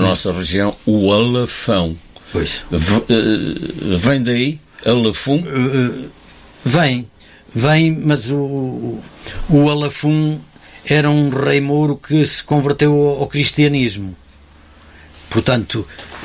nossa região, o alafão. Pois. Vem daí? Alafum? Vem, mas o Alafum era um rei mouro que se converteu ao cristianismo. Portanto,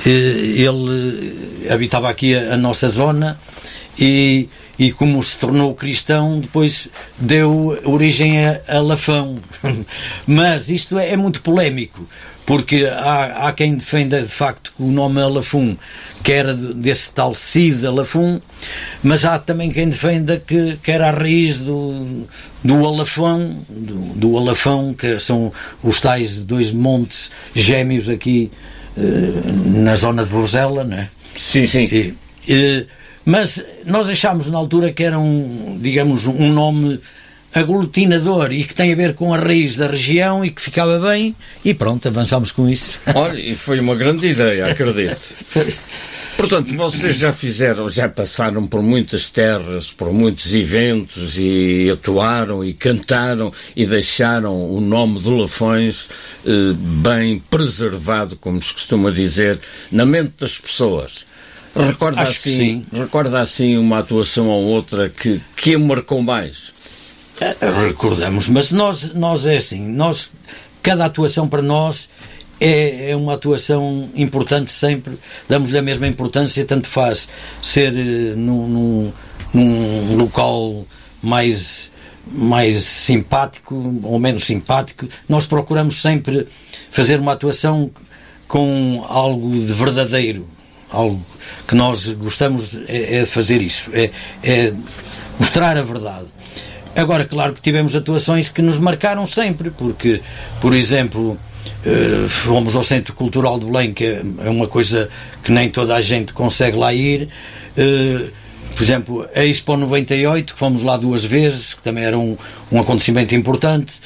ele habitava aqui a nossa zona e como se tornou cristão, depois deu origem a Alafão. Mas isto é muito polémico, porque há quem defenda de facto que o nome Alafum, que era desse tal Cid Alafum, mas há também quem defenda que era a raiz do Alafão, do Alafão, que são os tais dois montes gêmeos aqui na zona de Borozela, não é? Sim, sim. Mas nós achámos na altura que era digamos, um nome aglutinador e que tem a ver com a raiz da região e que ficava bem, e pronto, avançámos com isso. Olha, e foi uma grande ideia, acredito. Portanto, vocês já passaram por muitas terras, por muitos eventos e atuaram e cantaram e deixaram o nome de Lafões bem preservado, como se costuma dizer, na mente das pessoas. Recorda assim uma atuação ou outra que a marcou mais? Recordamos, mas nós é assim, cada atuação para nós é uma atuação importante sempre, damos-lhe a mesma importância, tanto faz ser num local mais simpático ou menos simpático. Nós procuramos sempre fazer uma atuação com algo de verdadeiro, algo que nós gostamos de fazer isso, é mostrar a verdade. Agora, claro que tivemos atuações que nos marcaram sempre, porque, por exemplo, fomos ao Centro Cultural de Belém, que é uma coisa que nem toda a gente consegue lá ir. Por exemplo, a Expo 98, que fomos lá 2 vezes, que também era um acontecimento importante.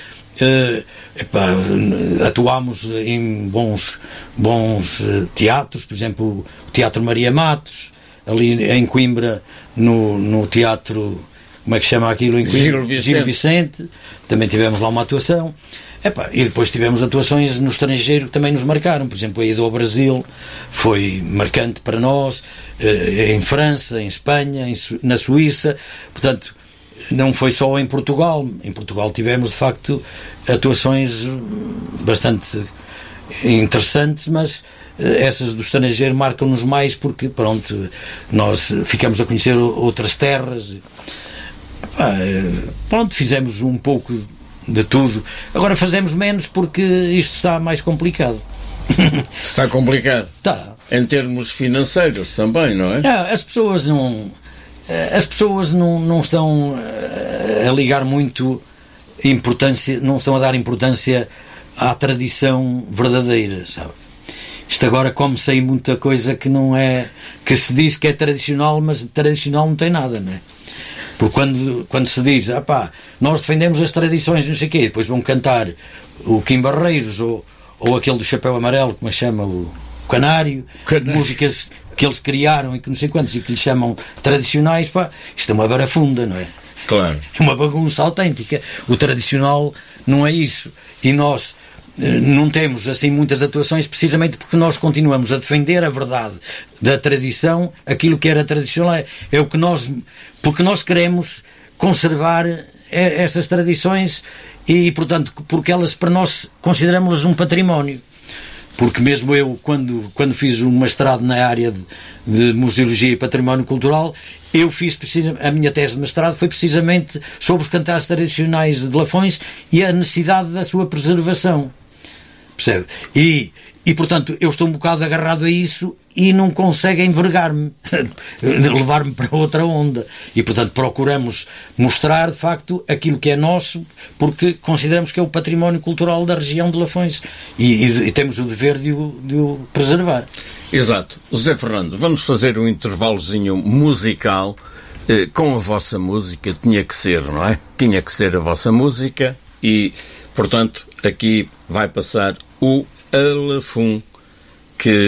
Atuámos em bons teatros, por exemplo, o Teatro Maria Matos, ali em Coimbra, no Teatro, como é que chama aquilo em Coimbra? Gil Vicente. Também tivemos lá uma atuação. E depois tivemos atuações no estrangeiro que também nos marcaram. Por exemplo, a ida ao Brasil foi marcante para nós, em França, em Espanha, na Suíça. Portanto, não foi só em Portugal. Em Portugal tivemos, de facto, atuações bastante interessantes, mas essas do estrangeiro marcam-nos mais porque, pronto, nós ficamos a conhecer outras terras. Pronto, fizemos um pouco de tudo. Agora fazemos menos porque isto está mais complicado. Está complicado? Está. Em termos financeiros também, não é? As pessoas não estão a ligar muito importância, não estão a dar importância à tradição verdadeira, sabe? Isto agora come-se aí muita coisa que não é, que se diz que é tradicional, mas tradicional não tem nada, não é? Porque quando se diz, nós defendemos as tradições, não sei o quê, depois vão cantar o Kim Barreiros ou aquele do Chapéu Amarelo, como se chama, o Canário, músicas que eles criaram e que não sei quantos e que lhe chamam tradicionais, isto é uma barafunda, não é? Claro. É uma bagunça autêntica. O tradicional não é isso. E nós não temos assim muitas atuações precisamente porque nós continuamos a defender a verdade da tradição, aquilo que era tradicional é o que porque nós queremos conservar essas tradições e portanto porque elas para nós consideramos-las um património, porque mesmo eu quando fiz um mestrado na área de museologia e património cultural, eu fiz a minha tese de mestrado foi precisamente sobre os cantares tradicionais de Lafões e a necessidade da sua preservação. Percebe? E portanto, eu estou um bocado agarrado a isso e não consegue envergar-me, levar-me para outra onda. E, portanto, procuramos mostrar, de facto, aquilo que é nosso, porque consideramos que é o património cultural da região de Lafões. E temos o dever de o preservar. Exato. José Fernando, vamos fazer um intervalozinho musical com a vossa música. Tinha que ser, não é? Tinha que ser a vossa música e, portanto, aqui vai passar o Alafum, que